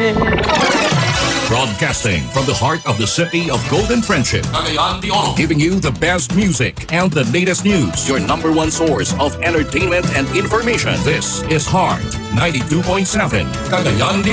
Broadcasting from the heart of the city of Golden Friendship. Cagayan de Oro. Giving you the best music and the latest news. Your number one source of entertainment and information. This is Heart 92.7. Cagayan de